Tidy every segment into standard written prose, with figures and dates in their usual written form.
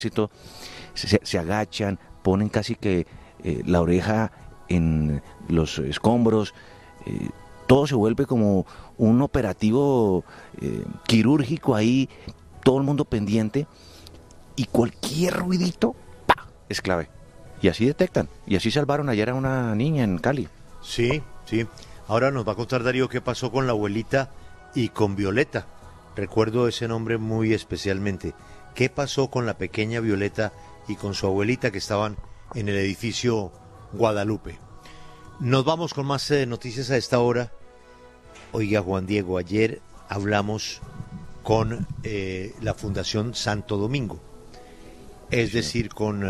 se agachan, ponen casi que la oreja en los escombros, todo se vuelve como un operativo quirúrgico ahí, todo el mundo pendiente, y cualquier ruidito, ¡pa!, es clave. Y así detectan, y así salvaron ayer a una niña en Cali. Sí, sí. Ahora nos va a contar Darío qué pasó con la abuelita y con Violeta. Recuerdo ese nombre muy especialmente. ¿Qué pasó con la pequeña Violeta y con su abuelita que estaban en el edificio Guadalupe? Nos vamos con más noticias a esta hora. Oiga, Juan Diego, ayer hablamos con la Fundación Santo Domingo, es decir, con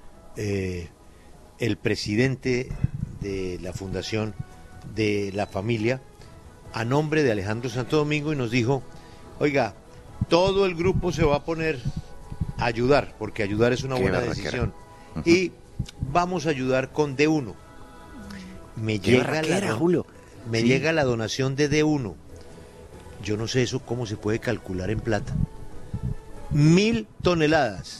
el presidente de la Fundación de la Familia, a nombre de Alejandro Santo Domingo, y nos dijo, oiga, todo el grupo se va a poner a ayudar, porque ayudar es una buena decisión, y vamos a ayudar con D1. Me llega la donación de D1. Yo no sé eso cómo se puede calcular en plata. 1.000 toneladas.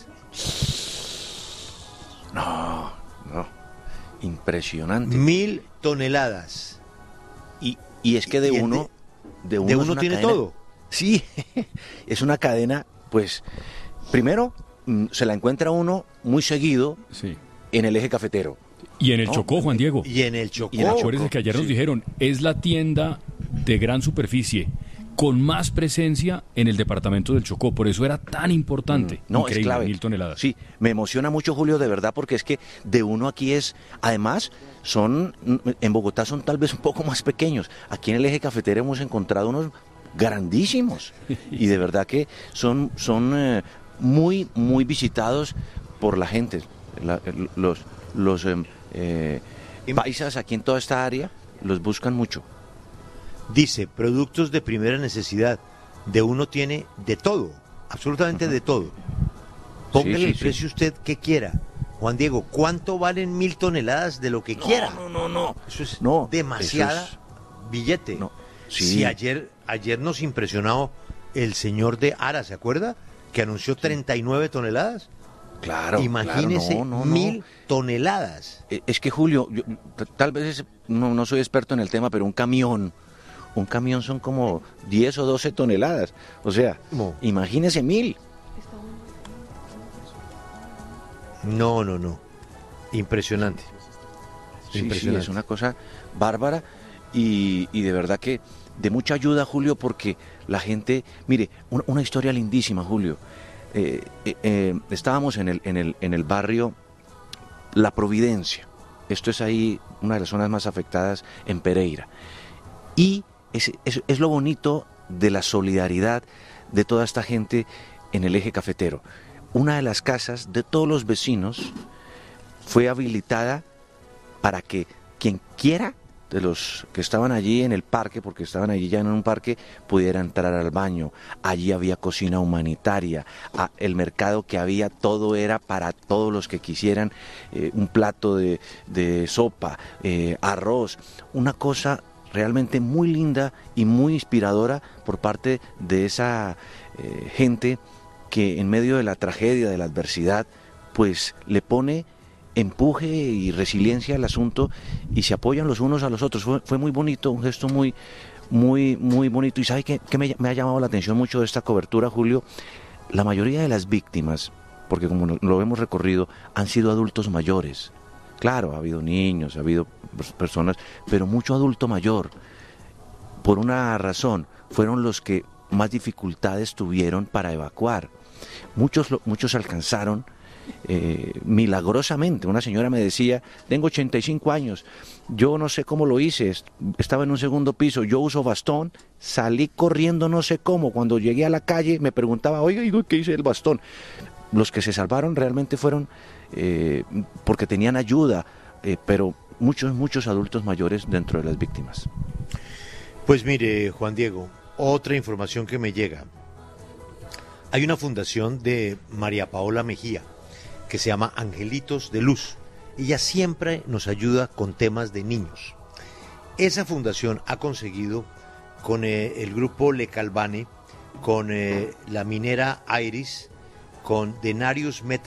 No, impresionante. 1.000 toneladas. Y es que D1 tiene cadena, todo. Sí, es una cadena, pues, primero se la encuentra uno muy seguido, sí, en el eje cafetero. Y en el Chocó, Juan Diego. Y en el Chocó. Acuérdense que ayer nos dijeron, es la tienda de gran superficie con más presencia en el departamento del Chocó, por eso era tan importante. No, increíble, es clave. 1.000 toneladas. Sí, me emociona mucho, Julio, de verdad, porque es que D1 aquí es, además, en Bogotá son tal vez un poco más pequeños. Aquí en el eje cafetero hemos encontrado unos grandísimos y de verdad que son muy, muy visitados por la gente. Los paisas aquí en toda esta área los buscan mucho. Dice, productos de primera necesidad. D1 tiene de todo, absolutamente de todo. Póngale el precio usted que quiera. Juan Diego, ¿cuánto valen 1.000 toneladas de lo que quiera? No. Eso es demasiada billete. No. Sí. Si ayer nos impresionó el señor de Ara, ¿se acuerda? Que anunció 39 toneladas. Claro, imagínese, claro, 1.000 toneladas. Es que, Julio, yo, tal vez no soy experto en el tema, pero un camión son como 10 o 12 toneladas. O sea, imagínese 1.000. No. Impresionante. Sí, es una cosa bárbara y de verdad que de mucha ayuda, Julio, porque la gente, mire, una historia lindísima, Julio. Estábamos en el barrio La Providencia. Esto es ahí una de las zonas más afectadas en Pereira. Y es lo bonito de la solidaridad de toda esta gente en el eje cafetero. Una de las casas de todos los vecinos fue habilitada para que quien quiera de los que estaban allí en el parque, porque estaban allí ya en un parque, pudiera entrar al baño. Allí había cocina humanitaria, el mercado que había, todo era para todos los que quisieran, un plato de sopa, arroz, una cosa realmente muy linda y muy inspiradora por parte de esa gente que en medio de la tragedia, de la adversidad, pues le pone empuje y resiliencia al asunto y se apoyan los unos a los otros. Fue muy bonito, un gesto muy bonito. Y ¿sabe qué me ha llamado la atención mucho de esta cobertura, Julio? La mayoría de las víctimas, porque como lo hemos recorrido, han sido adultos mayores. Claro, ha habido niños, ha habido personas, pero mucho adulto mayor. Por una razón, fueron los que más dificultades tuvieron para evacuar. Muchos alcanzaron milagrosamente. Una señora me decía, tengo 85 años, yo no sé cómo lo hice, estaba en un segundo piso, yo uso bastón, salí corriendo no sé cómo, cuando llegué a la calle me preguntaba, oiga, ¿qué hice el bastón? Los que se salvaron realmente fueron porque tenían ayuda, pero muchos adultos mayores dentro de las víctimas. Pues mire, Juan Diego, otra información que me llega. Hay una fundación de María Paola Mejía que se llama Angelitos de Luz. Ella siempre nos ayuda con temas de niños. Esa fundación ha conseguido con el grupo Le Calvane, con la minera Iris, con Denarius Metal